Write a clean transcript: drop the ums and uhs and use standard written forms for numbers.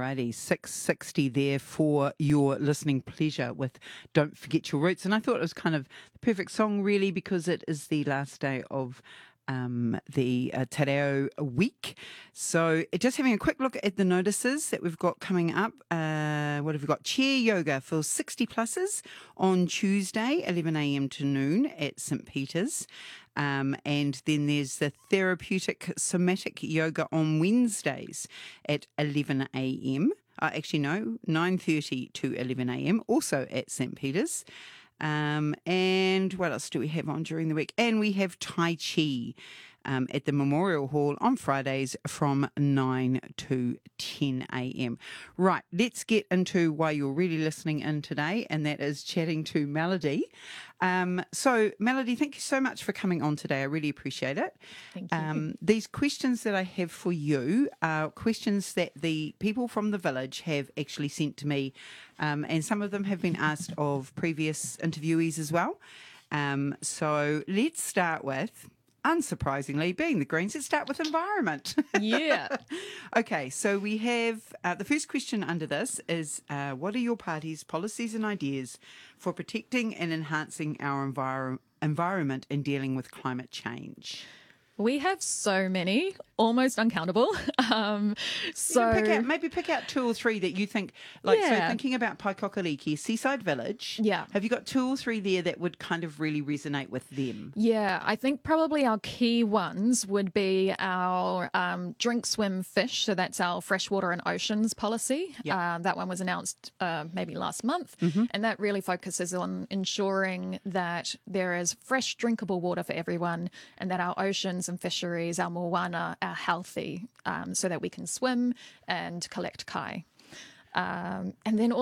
Alrighty, 6:60 there for your listening pleasure with Don't Forget Your Roots. And I thought it was kind of the perfect song, really, because it is the last day of the Te Reo week. So just having a quick look at the notices that we've got coming up. What have we got? Chair yoga for 60 pluses on Tuesday, 11 a.m. to noon at St. Peter's. And then there's the therapeutic somatic yoga on Wednesdays at 11 a.m. Actually, no, 9:30 to 11 a.m. also at St. Peter's. And what else do we have on during the week? And we have Tai Chi at the Memorial Hall on Fridays from 9 to 10 a.m. Right, let's get into why you're really listening in today, and that is chatting to Melody. So, Melody, thank you so much for coming on today. I really appreciate it. Thank you. These questions that I have for you are questions that the people from the village have actually sent to me, and some of them have been asked of previous interviewees as well. So let's start with, unsurprisingly, being the Greens, let's start with environment. Yeah. Okay, so we have the first question under this is, what are your party's policies and ideas for protecting and enhancing our environment and dealing with climate change? We have so many, almost uncountable. Maybe pick out two or three that you think, like, so Yeah. thinking about Paikokaliki, Seaside Village. Yeah. Have you got two or three there that would kind of really resonate with them? Yeah, I think probably our key ones would be our drink, swim, fish. So that's our freshwater and oceans policy. Yeah. That one was announced maybe last month. And that really focuses on ensuring that there is fresh drinkable water for everyone and that our oceans and fisheries, our moana, are healthy so that we can swim and collect kai. And then